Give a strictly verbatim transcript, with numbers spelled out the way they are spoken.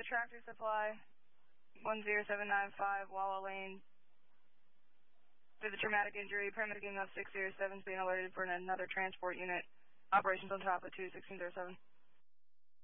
Tractor Supply, one zero seven nine five, Walla Lane. Due to traumatic injury, paramedic email six zero seven is being alerted for another transport unit. Operations on top of two sixteen zero seven.